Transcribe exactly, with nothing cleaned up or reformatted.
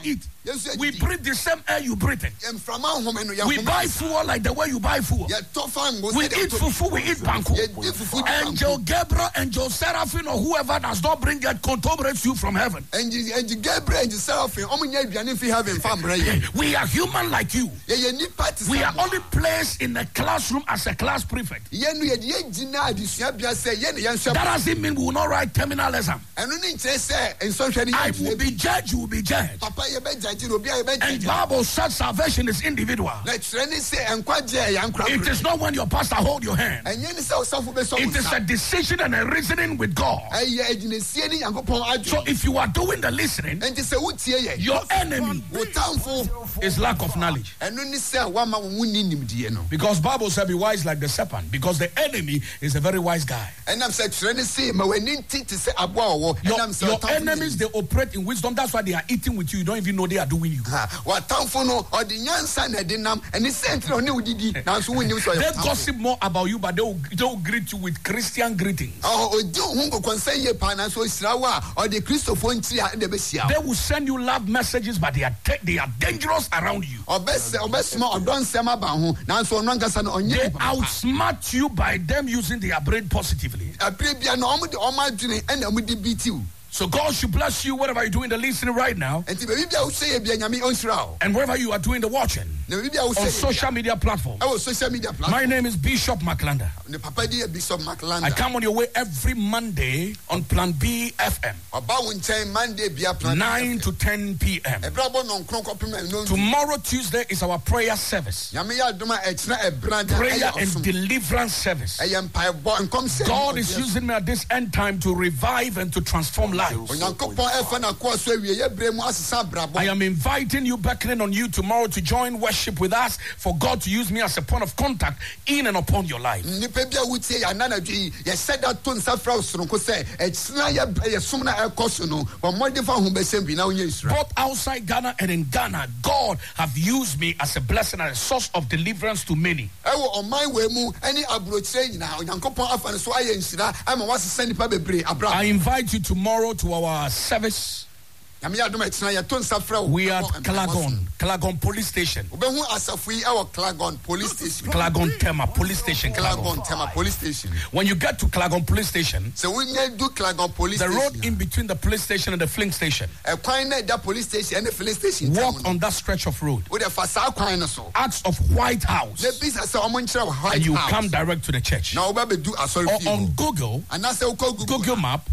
eat. We breathe the same air you breathe in. We buy fuel like the way you buy fuel. We eat fufu, we eat banku. Angel Gabriel, Angel Seraphim, or whoever does not bring that contaminates you from heaven. We are human like you. We are only placed in a classroom as a class prefect. That doesn't mean we will not write terminal exam. I will be judged, you will be judged. And Bible says salvation is individual. It is not when your pastor hold your hand. It is a decision and a reasoning with God. So if you are doing the listening, your enemy is lack of knowledge. Because Bible says be wise like the serpent. Because the enemy is a very wise guy. Your, your enemies, they operate in wisdom. That's why they are eating with you. You don't even know they are doing you. They gossip more about you, but they will, they will greet you with Christian greetings. They will send you love messages, but they are te- they are dangerous around you. They outsmart you by them using their brain positively. So God should bless you whatever you're doing the listening right now. And wherever you are doing the watching on social media platforms. My name is Bishop McLander. I come on your way every Monday on Plan B F M. nine to ten p.m. Tomorrow, Tuesday, is our prayer service. Prayer and deliverance service. God is using me at this end time to revive and to transform lives. I am inviting you, beckoning on you tomorrow to join worship with us for God to use me as a point of contact in and upon your life. Both outside Ghana and in Ghana, God have used me as a blessing and a source of deliverance to many. I invite you tomorrow to our service. We are at Klagon, Klagon Police Station. Klagon Police Station. Klagon Tema Police Station. Klagon Tema Police Station. When you get to Klagon Police Station, so when you do Klagon Police the road station, in between the police station and the filling station, police station and the filling station, walk on that stretch of road. Acts of White House, and you come direct to the church. Or on Google, Google Map.